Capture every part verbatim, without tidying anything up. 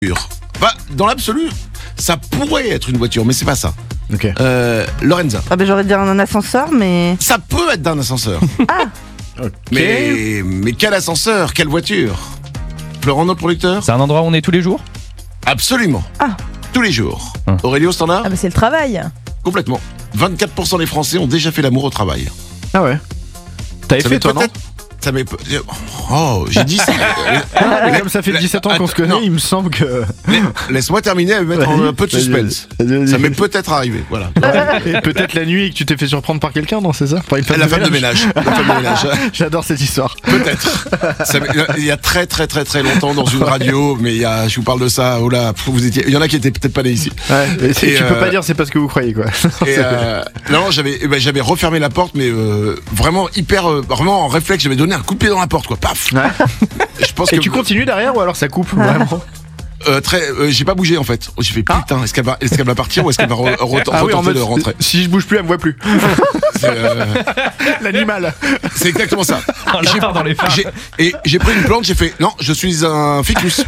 Bah, dans l'absolu, ça pourrait être une voiture, mais c'est pas ça. Ok. Euh, Lorenza. Ah ben j'aurais dit un ascenseur, mais... Ça peut être d'un ascenseur. Ah Ok. Mais, mais quel ascenseur, quelle voiture? Florent, notre producteur? C'est un endroit où on est tous les jours? Absolument. Ah. Tous les jours. Hum. Aurélio, standard? Ah bah c'est le travail. Complètement. vingt-quatre pour cent des Français ont déjà fait l'amour au travail. Ah ouais. T'avais Ça fait m'est toi, non? peut-être- Ça m'est... Oh, j'ai dit ça. Ah, mais comme ça fait la- dix-sept ans qu'on se connaît, non. il me semble que... Laisse-moi terminer et mettre Vas-y, un peu de vas-y, suspense. vas-y, vas-y. Ça m'est peut-être arrivé, voilà. Et peut-être la nuit et que tu t'es fait surprendre par quelqu'un, non, c'est ça? Par une La femme de ménage. La femme de ménage. J'adore cette histoire. Peut-être. Ça m'est- Il y a très très très très longtemps dans une radio, mais il y a, je vous parle de ça, oh là, vous étiez, il y en a qui étaient peut-être pas nés ici. Ouais, et c'est- Et tu euh, peux pas dire c'est parce que vous croyez, quoi. Et euh, non, j'avais, eh ben, j'avais refermé la porte, mais euh, vraiment hyper, euh, vraiment en réflexe, j'avais donné un coup de pied dans la porte, quoi. Paf. Ouais. Je pense Et que tu continues derrière ou alors ça coupe vraiment? euh, très, euh, j'ai pas bougé en fait. J'ai fait putain, est-ce qu'elle va, est-ce qu'elle va partir ou est-ce qu'elle va re- re- Ah oui, en retenter mode de rentrer? si je bouge plus, elle me voit plus. C'est, euh, L'animal. c'est exactement ça. Un lapin dans les phares. J'ai, et j'ai pris une plante, j'ai fait non, je suis un ficus.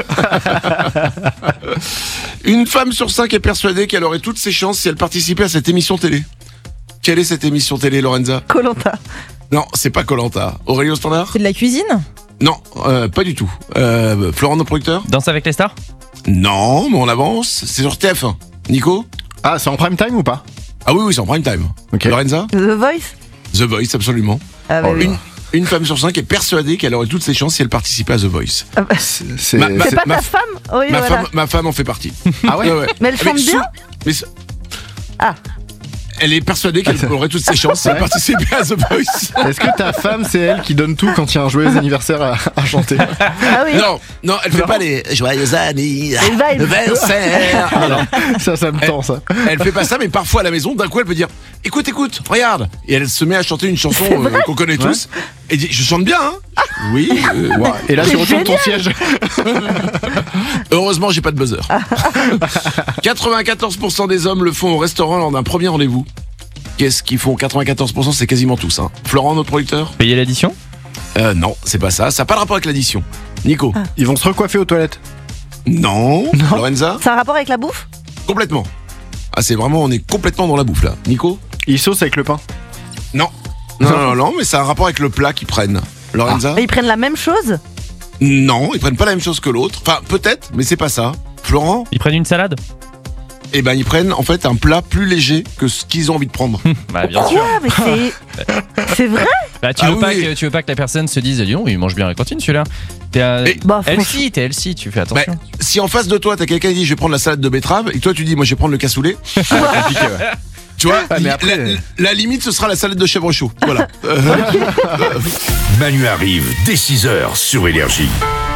Une femme sur cinq est persuadée qu'elle aurait toutes ses chances si elle participait à cette émission télé. Quelle est cette émission télé, Lorenza? Koh-Lanta. Non, c'est pas Koh-Lanta. Aurélio Standard? C'est de la cuisine. Non, euh, pas du tout. Euh, Florent, notre producteur? Danse avec les stars? Non, mais on avance. C'est sur T F un. Nico? Ah, c'est en prime time ou pas? Ah oui, oui, c'est en prime time. Ok. Lorenza? The Voice. The Voice, absolument. Ah bah Oh oui. là. Une, une femme sur cinq est persuadée qu'elle aurait toutes ses chances si elle participait à The Voice. Ah bah, C'est. c'est- Ma- ma- c'est pas ma- ta femme? Oui, Ma, voilà. femme, ma femme en fait partie. Ah ouais? Ouais, ouais. Mais elle chante sous- bien. mais sous- Ah. Elle est persuadée qu'elle aurait toutes ses chances si elle Ouais. participait à The Voice. Est-ce que ta femme, c'est elle qui donne tout quand il y a un joyeux anniversaire à, à chanter? Ah oui. Non, non, elle fait Non. pas les joyeux Les vibes. anniversaires. Ah, non. Ça, ça me tend, ça. Elle fait pas ça, mais parfois à la maison, d'un coup, elle peut dire écoute, écoute, regarde. Et elle se met à chanter une chanson euh, qu'on connaît tous. Et dit je chante bien, hein? Oui. euh, Ouais. Et là, tu C'est retournes ton siège. Heureusement, j'ai pas de buzzer. quatre-vingt-quatorze pour cent des hommes le font au restaurant lors d'un premier rendez-vous. Qu'est-ce qu'ils font? quatre-vingt-quatorze pour cent, c'est quasiment tous. Hein. Florent, notre producteur? Payer l'addition? Euh, non, c'est pas ça. Ça n'a pas de rapport avec l'addition. Nico? Ils vont se recoiffer aux toilettes. Non. Lorenza? C'est un rapport avec la bouffe? Complètement. Ah, c'est vraiment, on est complètement dans la bouffe là. Nico? Ils saucent avec le pain. Non. Non, non, non, non, mais ça a un rapport avec le plat qu'ils prennent. Lorenza? Et ils prennent la même chose? Non, ils prennent pas la même chose que l'autre. Enfin, peut-être, mais c'est pas ça. Florent? Ils prennent une salade? Eh ben, ils prennent en fait un plat plus léger que ce qu'ils ont envie de prendre. Bah bien sûr. Quoi? Mais c'est... C'est vrai? Bah tu Ah veux oui, pas oui. que tu veux pas que la personne se dise dis donc il mange bien à la cantine celui-là. T'es un... Et- Bah, elle franchement. si, t'es elle si, tu fais Bah, attention. si en face de toi, t'as quelqu'un qui dit je vais prendre la salade de betterave, et toi tu dis moi je vais prendre le cassoulet, c'est compliqué, ouais. Tu vois, Ah, mais li- après- la, la limite ce sera la salade de chèvre chaud. Voilà. Euh, Manu arrive dès six heures sur Énergie.